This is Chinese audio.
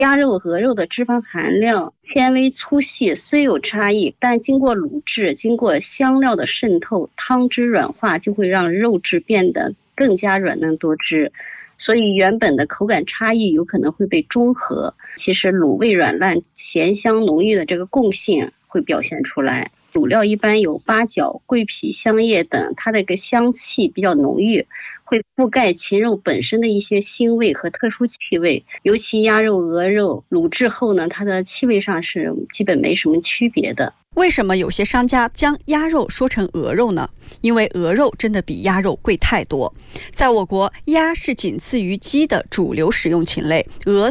鸭肉、鹅肉的脂肪含量、纤维粗细虽有差异，但经过卤制、经过香料的渗透，汤汁软化就会让肉质变得更加软嫩多汁。所以原本的口感差异有可能会被中和。其实卤味软烂、咸香浓郁的这个共性会表现出来。卤料一般有八角、桂皮、香叶等，它的一个香气比较浓郁，会覆盖禽肉本身的一些腥味和特殊气味。尤其鸭肉、鹅肉卤制后呢，它的气味上是基本没什么区别的。 为什么有些商家将鸭肉说成鹅肉呢？因为鹅肉真的比鸭肉贵太多。在我国，鸭是仅次于鸡的主流食用禽类，鹅